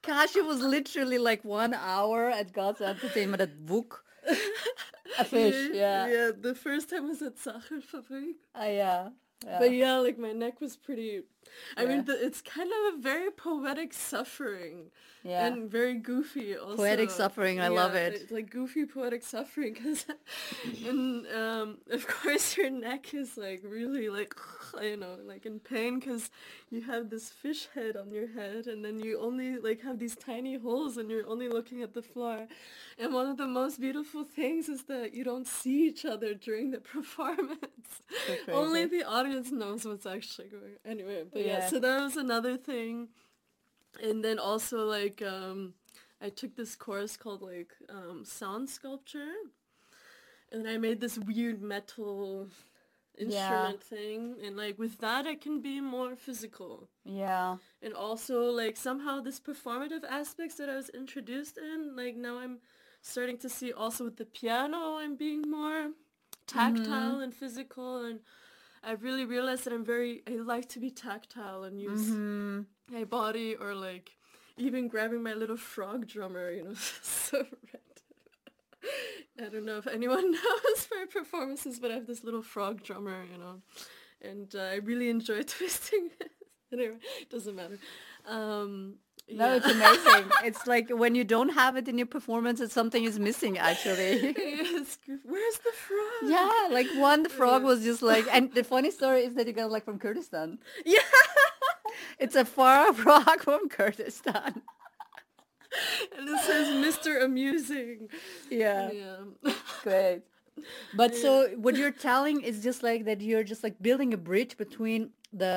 Gosh, it was literally like 1 hour at God's Entertainment at Wook. A fish, Yeah, yeah. yeah. The first time was at Sacherfabrik. Yeah, But yeah, yeah, like my neck was pretty. I yeah, mean, it's kind of a very poetic suffering, yeah. and very goofy Poetic also. suffering, I love Yeah, it. it's like goofy poetic suffering, because, and of course your neck is like really like like in pain, because you have this fish head on your head, and then you only like have these tiny holes, and you're only looking at the floor. And one of the most beautiful things is that you don't see each other during the performance. So Only crazy. the audience knows what's actually going on. Anyway, but yeah, Yeah. so that was another thing. And then also like I took this course called like sound sculpture, and I made this weird metal Yeah. instrument thing, and like with that I can be more physical. Yeah. And also like somehow this performative aspects that I was introduced in, like now I'm starting to see also with the piano I'm being more Mm-hmm. tactile and physical, and I really realized that I like to be tactile and use Mm-hmm. my body, or like even grabbing my little frog drummer, so random. I don't know if anyone knows my performances, but I have this little frog drummer, and I really enjoy twisting it. Anyway, doesn't matter. Um, No, yeah. it's amazing. It's like when you don't have it in your performance, it's something is missing actually. Yes, where's the frog? Yeah, like one frog Yeah. was just like, and the funny story is that you got like from Kurdistan. Yeah. It's a far frog from Kurdistan. And it says Mr. Amusing. Yeah, Yeah. great. But Yeah. so what you're telling is just like that you're just like building a bridge between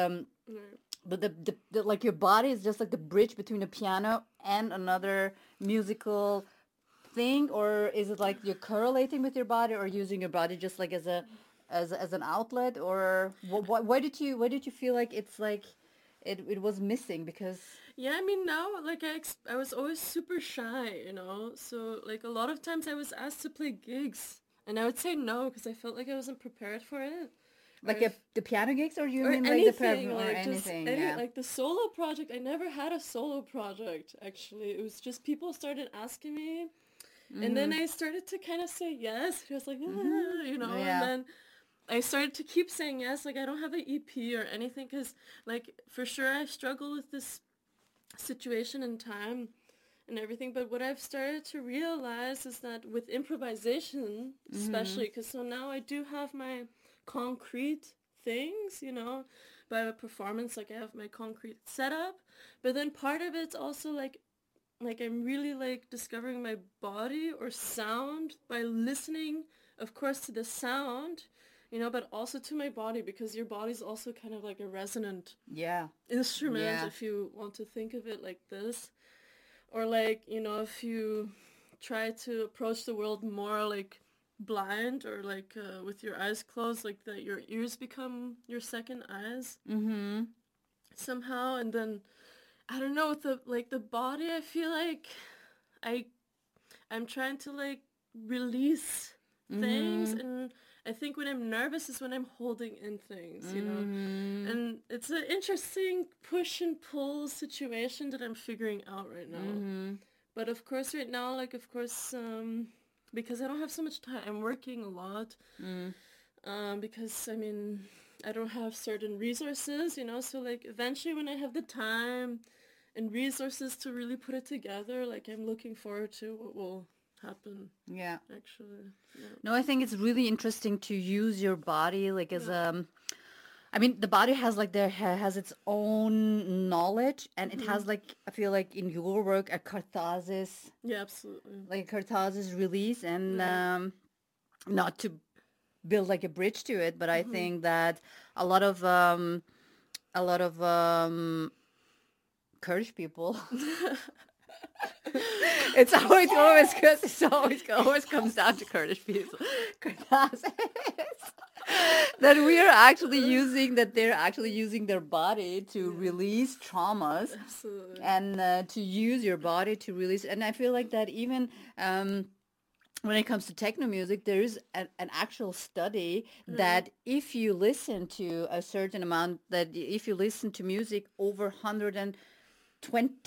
the like your body is just like the bridge between a piano and another musical thing, or is it like you're correlating with your body or using your body just like as a as an outlet, or why did you feel like it's like it was missing because Yeah, I mean now, like I was always super shy. So like a lot of times I was asked to play gigs, and I would say no because I felt like I wasn't prepared for it, or like the piano gigs, or you or mean like the anything, or like just anything? any Yeah. like the solo project. I never had a solo project actually. It was just people started asking me, and then Mhm. I started to kind of say yes. It was like Mhm. and Yeah. then I started to keep saying yes. Like I don't have an EP or anything, because like for sure I struggle with this situation and time and everything. But what I've started to realize is that with improvisation, especially, Mhm. because so now I do have my concrete things. By a performance, like I have my concrete setup, but then part of it's also like I'm really like discovering my body or sound by listening, of course, to the sound, but also to my body, because your body's also kind of like a resonant Yeah. instrument, Yeah. if you want to think of it like this. Or like, if you try to approach the world more like blind, or like with your eyes closed, like that your ears become your second eyes Mhm. somehow. And then I don't know, with the body, I feel like I I'm trying to like release things, Mhm. and I think when I'm nervous is when I'm holding in things. Mhm. And it's an interesting push and pull situation that I'm figuring out right now. Mhm. But of course right now, like of course, because I don't have so much time, I'm working a lot. Mm. Because I mean, I don't have certain resources. So like eventually when I have the time and resources to really put it together, like I'm looking forward to what will happen Yeah. actually. Yeah. No, I think it's really interesting to use your body like as Yeah. I mean, the body has like has its own knowledge, and it Mm-hmm. has like I feel like in your work a catharsis, Yeah, absolutely. like a catharsis release, and Right. not to build like a bridge to it, but I Mm-hmm. think that a lot of um, a lot of Kurdish people. It's always because it's always comes down to Kurdish people. Kurds. That we are actually using that they're actually using their body to Yeah, release traumas, absolutely. and to use your body to release. And I feel like that even when it comes to techno music, there is an actual study Right. that if you listen to a certain amount, that if you listen to music over 120